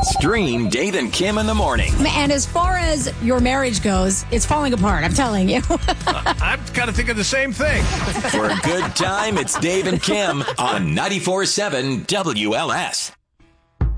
Stream Dave and Kim in the morning. And as far as your marriage goes, it's falling apart, I'm telling you. I'm kind of thinking the same thing. For a good time, it's Dave and Kim on 94.7 WLS.